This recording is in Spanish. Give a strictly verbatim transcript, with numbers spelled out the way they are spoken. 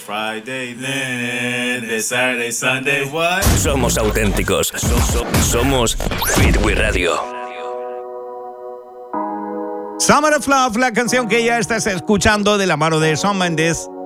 Friday, then it's Saturday, Sunday, what? Somos auténticos. So- so- somos Fitwi Radio. Summer of Love, la canción que ya estás escuchando de la mano de Shawn Mendes.